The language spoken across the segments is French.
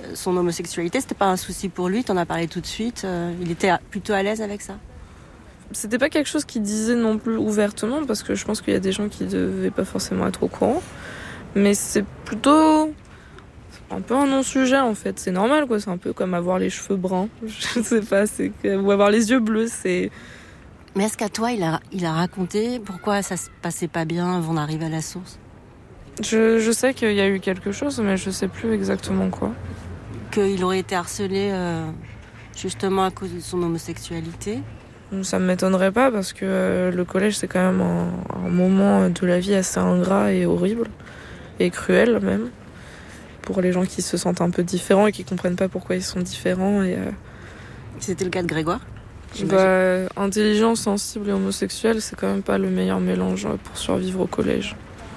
son homosexualité, c'était pas un souci pour lui, t'en as parlé tout de suite, il était plutôt à l'aise avec ça? C'était pas quelque chose qu'il disait non plus ouvertement, parce que je pense qu'il y a des gens qui devaient pas forcément être au courant. Mais c'est plutôt un peu un non-sujet en fait, c'est normal quoi, c'est un peu comme avoir les cheveux bruns, je sais pas, ou avoir les yeux bleus, c'est... Mais est-ce qu'à toi, il a raconté pourquoi ça se passait pas bien avant d'arriver à la source? Je sais qu'il y a eu quelque chose, mais je sais plus exactement quoi. Qu'il aurait été harcelé justement à cause de son homosexualité? Ça me m'étonnerait pas, parce que le collège c'est quand même un moment de la vie assez ingrat et horrible, et cruel même, pour les gens qui se sentent un peu différents et qui comprennent pas pourquoi ils sont différents. C'était le cas de Grégoire? Intelligent, sensible et homosexuel, c'est quand même pas le meilleur mélange pour survivre au collège.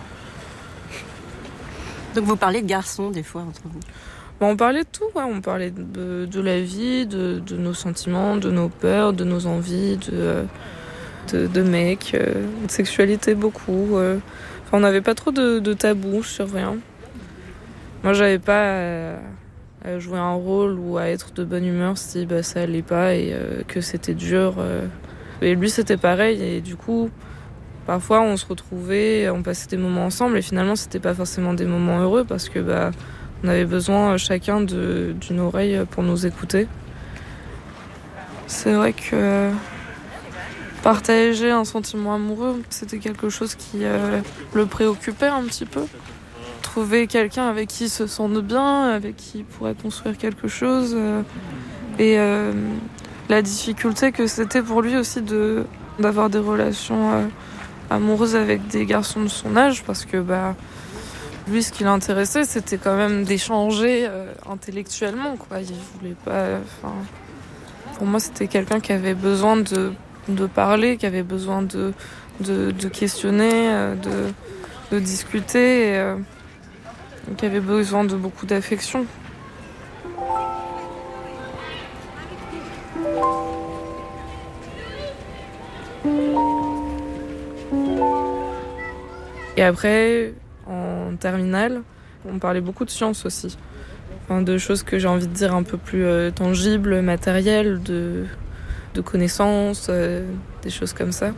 Donc vous parlez de garçons des fois entre vous? On parlait de tout, ouais. On parlait de la vie, de nos sentiments, de nos peurs, de nos envies, de mecs, de sexualité beaucoup. On n'avait pas trop de tabous sur rien. Moi, j'avais pas à jouer un rôle ou à être de bonne humeur si ça allait pas et que c'était dur. Et lui, c'était pareil. Et du coup, parfois, on se retrouvait, on passait des moments ensemble. Et finalement, c'était pas forcément des moments heureux parce que on avait besoin chacun d'une oreille pour nous écouter. C'est vrai que partager un sentiment amoureux, c'était quelque chose qui le préoccupait un petit peu. Trouver quelqu'un avec qui il se sente bien, avec qui il pourrait construire quelque chose. Et la difficulté que c'était pour lui aussi d'avoir des relations amoureuses avec des garçons de son âge, parce que lui, ce qui l'intéressait, c'était quand même d'échanger intellectuellement, quoi. Il voulait pas... Pour moi, c'était quelqu'un qui avait besoin de parler, qui avait besoin de questionner, de discuter, et qui avait besoin de beaucoup d'affection. Et après, en terminale, on parlait beaucoup de sciences aussi. De choses que j'ai envie de dire un peu plus tangibles, matérielles, de connaissances, des choses comme ça.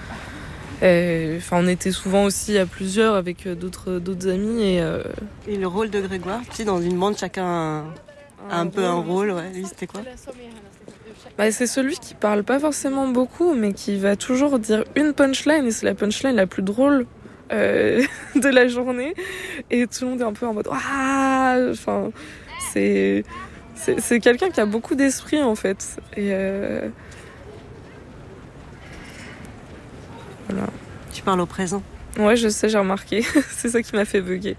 On était souvent aussi à plusieurs avec d'autres amis. Et le rôle de Grégoire, tu sais, dans une bande, chacun a un peu un rôle. Ouais. Lui, c'était quoi? C'est celui qui parle pas forcément beaucoup, mais qui va toujours dire une punchline, et c'est la punchline la plus drôle de la journée. Et tout le monde est un peu en mode waouh. C'est quelqu'un qui a beaucoup d'esprit en fait. Et voilà. Tu parles au présent? Ouais, je sais, j'ai remarqué. C'est ça qui m'a fait bugger.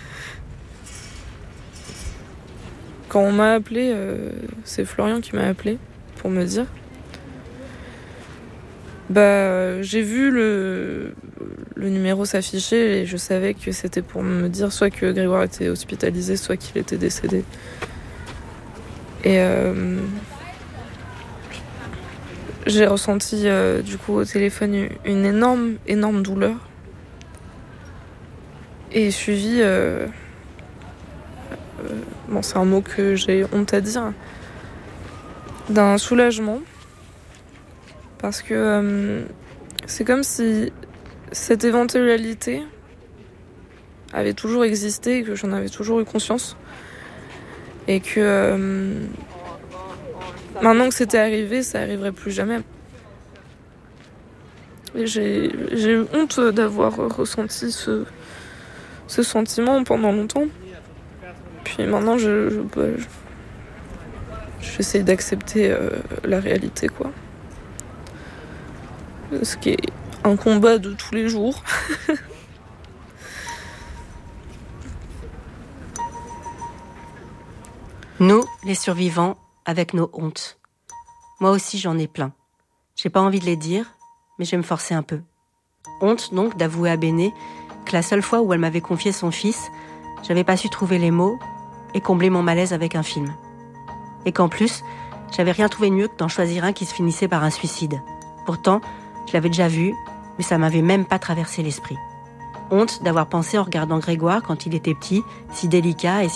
Quand on m'a appelé, c'est Florian qui m'a appelé pour me dire. J'ai vu le numéro s'afficher et je savais que c'était pour me dire soit que Grégoire était hospitalisé, soit qu'il était décédé. Et j'ai ressenti du coup au téléphone une énorme douleur. Et suivi, c'est un mot que j'ai honte à dire, d'un soulagement. Parce que c'est comme si cette éventualité avait toujours existé et que j'en avais toujours eu conscience. Et que maintenant que c'était arrivé, ça arriverait plus jamais. Et j'ai eu honte d'avoir ressenti ce sentiment pendant longtemps. Puis maintenant, j'essaie d'accepter la réalité, quoi. Ce qui est un combat de tous les jours. Nous, les survivants, avec nos hontes. Moi aussi, j'en ai plein. J'ai pas envie de les dire, mais je vais me forcer un peu. Honte, donc, d'avouer à Béné que la seule fois où elle m'avait confié son fils, j'avais pas su trouver les mots et combler mon malaise avec un film. Et qu'en plus, j'avais rien trouvé de mieux que d'en choisir un qui se finissait par un suicide. Pourtant, je l'avais déjà vu, mais ça m'avait même pas traversé l'esprit. Honte d'avoir pensé en regardant Grégoire quand il était petit, si délicat et si